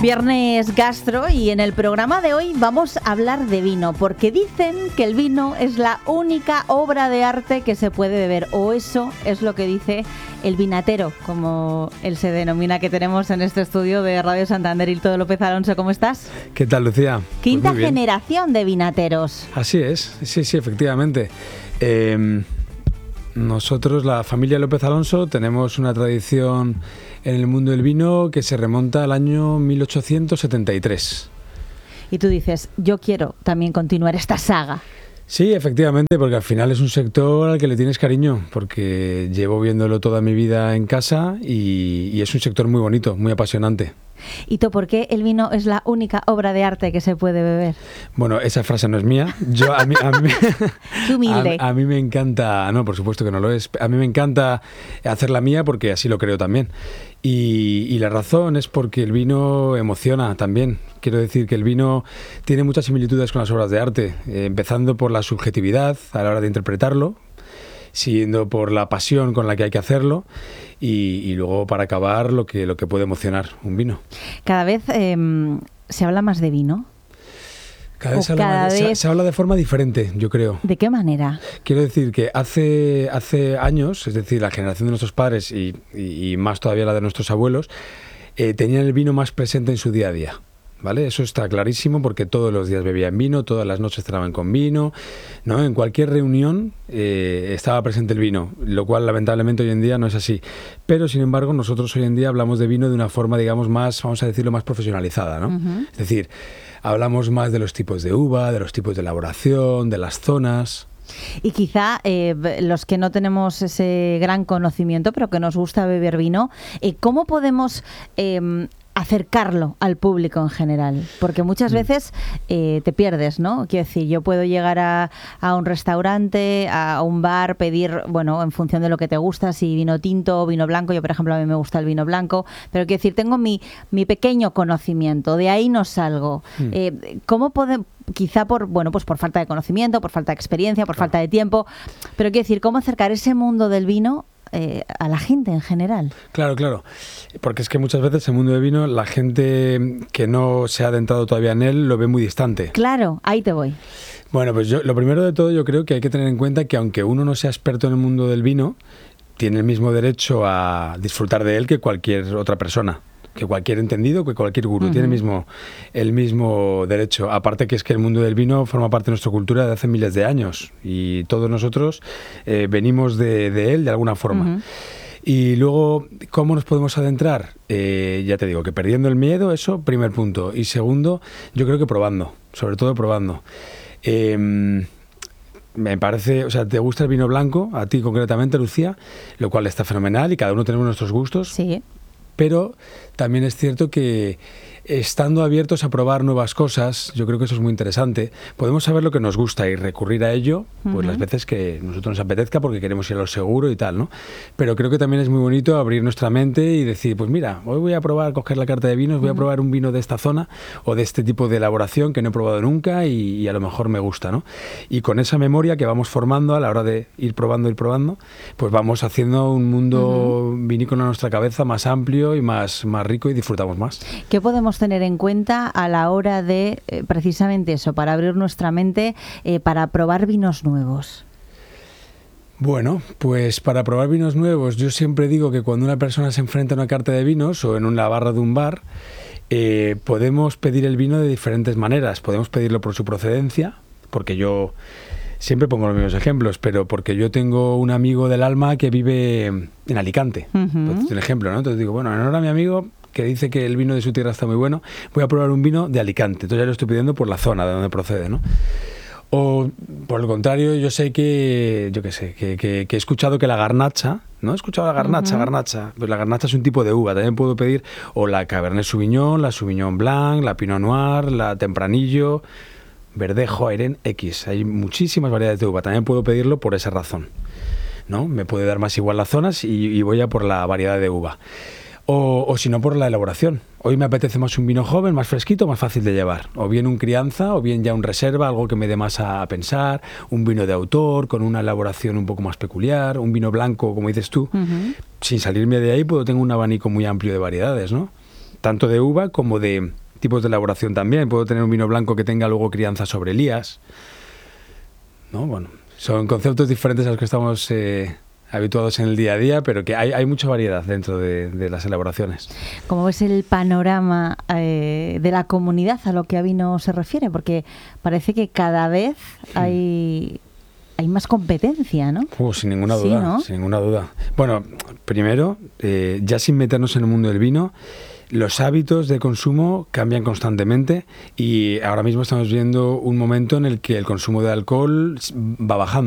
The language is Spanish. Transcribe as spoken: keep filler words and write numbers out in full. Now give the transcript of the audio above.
Viernes Gastro, y en el programa de hoy vamos a hablar de vino, porque dicen que el vino es la única obra de arte que se puede beber, o eso es lo que dice el vinatero, como él se denomina, que tenemos en este estudio de Radio Santander. Hilto López Alonso, ¿cómo estás? ¿Qué tal, Lucía? Quinta pues generación de vinateros. Así es, sí, sí, efectivamente. Eh, nosotros, la familia López Alonso, tenemos una tradición en el mundo del vino que se remonta al año mil ochocientos setenta y tres. Y tú dices, yo quiero también continuar esta saga. Sí, efectivamente, porque al final es un sector al que le tienes cariño, porque llevo viéndolo toda mi vida en casa y, y es un sector muy bonito, muy apasionante. ¿Y tú por qué el vino es la única obra de arte que se puede beber? Bueno, esa frase no es mía. Yo a mí, a mí, Qué humilde. A, a mí me encanta, no, por supuesto que no lo es. A mí me encanta hacerla mía porque así lo creo también. Y, y la razón es porque el vino emociona también. Quiero decir que el vino tiene muchas similitudes con las obras de arte, eh, empezando por la subjetividad a la hora de interpretarlo, siguiendo por la pasión con la que hay que hacerlo y, y luego para acabar lo que, lo que puede emocionar un vino. Cada vez eh, se habla más de vino. Cada vez, se, habla cada de, vez... Se, se habla de forma diferente, yo creo. ¿De qué manera? Quiero decir que hace, hace años, es decir, la generación de nuestros padres y, y, y más todavía la de nuestros abuelos, eh, tenían el vino más presente en su día a día. ¿Vale? Eso está clarísimo porque todos los días bebían vino, todas las noches cenaban con vino, ¿no? En cualquier reunión eh, estaba presente el vino, lo cual lamentablemente hoy en día no es así. Pero sin embargo nosotros hoy en día hablamos de vino de una forma, digamos, más, vamos a decirlo, más profesionalizada, ¿no? Uh-huh. Es decir, hablamos más de los tipos de uva, de los tipos de elaboración, de las zonas. Y quizá eh, los que no tenemos ese gran conocimiento, pero que nos gusta beber vino, eh, ¿cómo podemos eh, acercarlo al público en general? Porque muchas veces eh, te pierdes, ¿no? Quiero decir, yo puedo llegar a, a un restaurante, a un bar, pedir, bueno, en función de lo que te gusta, si vino tinto o vino blanco. Yo, por ejemplo, a mí me gusta el vino blanco, pero quiero decir, tengo mi, mi pequeño conocimiento, de ahí no salgo. Mm. Eh, ¿Cómo podemos...? Quizá por, bueno, pues por falta de conocimiento, por falta de experiencia, por claro. falta de tiempo, pero quiero decir, ¿cómo acercar ese mundo del vino eh, a la gente en general? Claro, claro, porque es que muchas veces el mundo del vino, la gente que no se ha adentrado todavía en él lo ve muy distante. Claro, ahí te voy. Bueno, pues yo, lo primero de todo yo creo que hay que tener en cuenta que aunque uno no sea experto en el mundo del vino, tiene el mismo derecho a disfrutar de él que cualquier otra persona. Que cualquier entendido, que cualquier gurú, uh-huh. tiene el mismo, el mismo derecho. Aparte que es que el mundo del vino forma parte de nuestra cultura de hace miles de años y todos nosotros eh, venimos de, de él de alguna forma. Uh-huh. Y luego, ¿cómo nos podemos adentrar? Eh, ya te digo, que perdiendo el miedo, eso, primer punto. Y segundo, yo creo que probando, sobre todo probando. Eh, Me parece, o sea, te gusta el vino blanco, a ti concretamente, Lucía, lo cual está fenomenal y cada uno tenemos nuestros gustos. Sí. Pero también es cierto que estando abiertos a probar nuevas cosas, yo creo que eso es muy interesante, podemos saber lo que nos gusta y recurrir a ello pues uh-huh. las veces que nosotros nos apetezca porque queremos ir a lo seguro y tal, ¿no? Pero creo que también es muy bonito abrir nuestra mente y decir, pues mira, hoy voy a probar, coger la carta de vinos, voy uh-huh. a probar un vino de esta zona o de este tipo de elaboración que no he probado nunca y, y a lo mejor me gusta, ¿no? Y con esa memoria que vamos formando a la hora de ir probando, ir probando, pues vamos haciendo un mundo uh-huh. vinícola en nuestra cabeza más amplio y más, más rico y disfrutamos más. ¿Qué podemos tener en cuenta a la hora de, eh, precisamente eso, para abrir nuestra mente, eh, para probar vinos nuevos? Bueno, pues para probar vinos nuevos, yo siempre digo que cuando una persona se enfrenta a una carta de vinos o en una barra de un bar, eh, podemos pedir el vino de diferentes maneras. Podemos pedirlo por su procedencia, porque yo siempre pongo los mismos ejemplos, pero porque yo tengo un amigo del alma que vive en Alicante. Uh-huh. Entonces, un ejemplo, ¿no? Entonces digo, bueno, en honor a mi amigo que dice que el vino de su tierra está muy bueno, voy a probar un vino de Alicante. Entonces ya lo estoy pidiendo por la zona de donde procede, ¿no? O por el contrario, yo sé que, yo qué sé, que, que, que he escuchado que la garnacha, ¿no? He escuchado la garnacha, uh-huh. garnacha. Pues la garnacha es un tipo de uva. También puedo pedir o la Cabernet Sauvignon, la Sauvignon Blanc, la Pinot Noir, la Tempranillo, Verdejo, Airén, X. Hay muchísimas variedades de uva. También puedo pedirlo por esa razón, ¿no? Me puede dar más igual las zonas y, y voy a por la variedad de uva. O, o si no, por la elaboración. Hoy me apetece más un vino joven, más fresquito, más fácil de llevar. O bien un crianza, o bien ya un reserva, algo que me dé más a pensar. Un vino de autor, con una elaboración un poco más peculiar. Un vino blanco, como dices tú. Uh-huh. Sin salirme de ahí, puedo tener un abanico muy amplio de variedades, ¿no? tanto de uva como de tipos de elaboración también. Puedo tener un vino blanco que tenga luego crianza sobre elías, ¿no? Bueno, son conceptos diferentes a los que estamos eh, habituados en el día a día, pero que hay, hay mucha variedad dentro de, de las elaboraciones. ¿Cómo ves el panorama eh, de la comunidad a lo que a vino se refiere? Porque parece que cada vez hay, hay más competencia, ¿no? Uh, sin ninguna Sí, duda, ¿no? sin ninguna duda. Bueno, primero, eh, ya sin meternos en el mundo del vino, los hábitos de consumo cambian constantemente y ahora mismo estamos viendo un momento en el que el consumo de alcohol va bajando.